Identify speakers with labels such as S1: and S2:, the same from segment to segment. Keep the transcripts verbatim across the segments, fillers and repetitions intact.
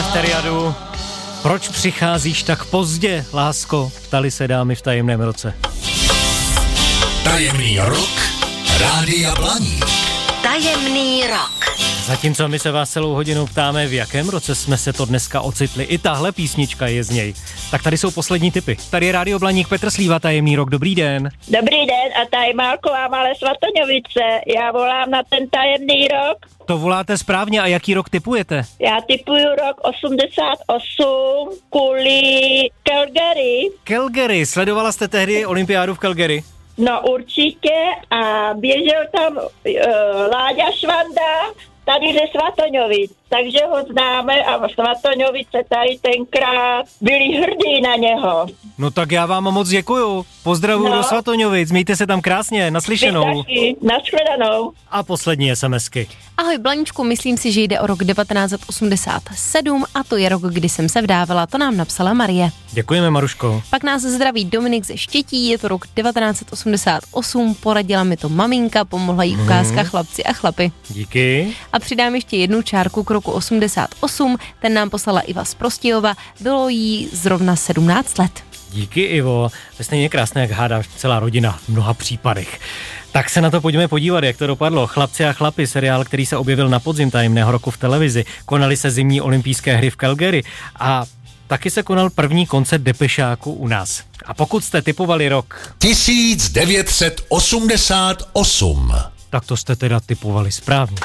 S1: Eleftheriadu. Proč přicházíš tak pozdě, lásko? Ptali se dámy v tajemném roce.
S2: Tajemný rok Rádia Blaník.
S3: Tajemný rok.
S1: Zatímco my se vás celou hodinu ptáme, v jakém roce jsme se to dneska ocitli. I tahle písnička je z něj. Tak tady jsou poslední tipy. Tady je Rádio Blaník, Petr Slíva, Tajemný rok. Dobrý den.
S4: Dobrý den, a tady Malková, Malé Svatoňovice. Já volám na ten tajemný rok.
S1: To voláte správně, a jaký rok tipujete?
S4: Já tipuju rok osmdesát osm kvůli Calgary.
S1: Calgary, sledovala jste tehdy olympiádu v Calgary?
S4: No určitě, a běžel tam uh, Láďa Švanda, tady ze Svatoňovic, takže ho známe a Svatoňovice tady tenkrát byli hrdí na něho.
S1: No tak já vám moc děkuju. Pozdravuju no. do Svatoňovic, mějte se tam krásně, naslyšenou.
S4: Nashledanou.
S1: A poslední SMSky.
S5: Ahoj Blaníčku, myslím si, že jde o rok devatenáct osmdesát sedm a to je rok, kdy jsem se vdávala, to nám napsala Marie.
S1: Děkujeme, Maruško.
S5: Pak nás zdraví Dominik ze Štětí, je to rok devatenáct osmdesát osm, poradila mi to maminka, pomohla jí ukázka hmm. Chlapci a chlapy.
S1: Díky.
S5: A přidám ještě jednu čárku k roku osmdesát osm, ten nám poslala Iva z Prostějova, bylo jí zrovna sedmnáct let.
S1: Díky, Ivo. To je stejně krásné, jak hádá celá rodina v mnoha případech. Tak se na to pojďme podívat, jak to dopadlo. Chlapci a chlapy, seriál, který se objevil na podzim tajemného roku v televizi. Konaly se zimní olympijské hry v Calgary a taky se konal první koncert Depešáku u nás. A pokud jste tipovali rok
S2: tisíc devět set osmdesát osm,
S1: tak to jste teda tipovali správně.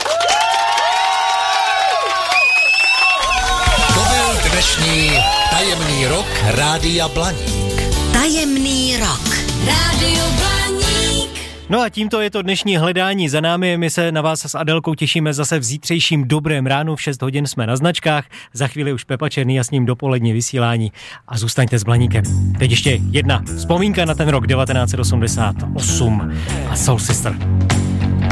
S2: To byl dnešní tajemný rok Rádia Blaník.
S3: Tajemný rok. Rádio Blaník.
S1: No a tímto je to dnešní hledání za námi. My se na vás s Adelkou těšíme zase v zítřejším dobrém ránu. V šest hodin jsme na značkách. Za chvíli už Pepa Černý a s ním dopolední vysílání. A zůstaňte s Blaníkem. Teď ještě jedna vzpomínka na ten rok devatenáct osmdesát osm a Soul Sister.